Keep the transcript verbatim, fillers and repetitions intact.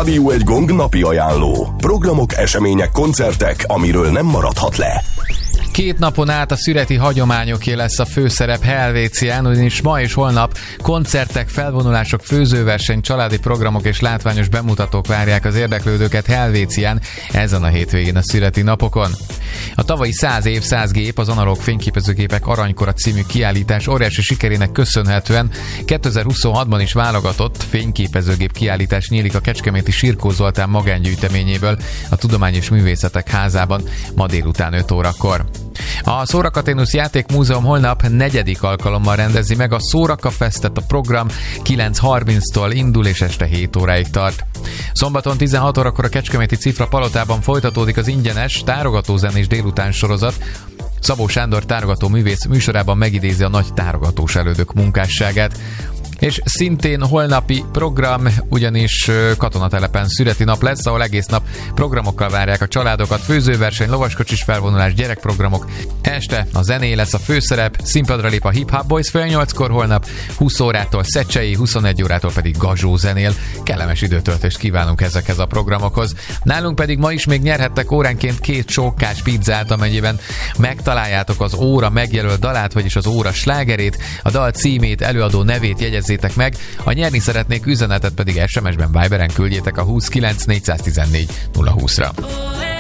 Rádió Egy Gong napi ajánló. Programok, események, koncertek, amiről nem maradhat le. Két napon át a szüreti hagyományoké lesz a főszerep Helvécián, ugyanis ma és holnap koncertek, felvonulások, főzőverseny, családi programok és látványos bemutatók várják az érdeklődőket Helvécián ezen a hétvégén a szüreti napokon. A tavalyi száz év, száz gép, az analóg fényképezőgépek aranykora című kiállítás óriási sikerének köszönhetően kétezer-huszonhatban is válogatott fényképezőgép kiállítás nyílik a kecskeméti Sirkó Zoltán magángyűjteményéből a Tudományos Művészetek Házában ma délután öt órakor. A Szórakaténusz Játékmúzeum holnap negyedik alkalommal rendezi meg a Szóraka Festet. A program kilenc harminctól indul és este hét óráig tart. Szombaton tizenhat órakor a kecskeméti Cifra Palotában folytatódik az ingyenes tárogatózenés délután sorozat. Szabó Sándor tárogató művész műsorában megidézi a nagy tárogatós elődök munkásságát. És szintén holnapi program, ugyanis Katonatelepen szüreti nap lesz, ahol egész nap programokkal várják a családokat, főzőverseny, lovaskocsis felvonulás, gyerekprogramok. Este a zené lesz a főszerep, színpadra lép a Hip Hop Boys fél nyolckor holnap, húsz órától Szecsei, huszonegy órától pedig Gazsó zenél. Kellemes időtöltést kívánunk ezekhez a programokhoz. Nálunk pedig ma is még nyerhettek óránként két csókkás pizzát, amennyiben megtaláljátok az óra megjelölt dalát, vagyis az óra slágerét, a dal címét, előadó nevét jegyezzétek meg, ha nyerni szeretnék üzenetet pedig es em es-ben, Viberen küldjétek a húsz kilenc négyszáztizennégy nulla húszra.